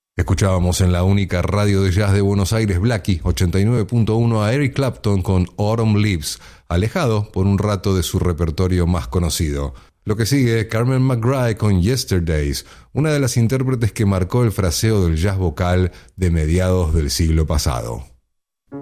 Escuchábamos en la única radio de jazz de Buenos Aires, Blackie 89.1, a Eric Clapton con Autumn Leaves, alejado por un rato de su repertorio más conocido. Lo que sigue, Carmen McRae con Yesterdays, una de las intérpretes que marcó el fraseo del jazz vocal de mediados del siglo pasado.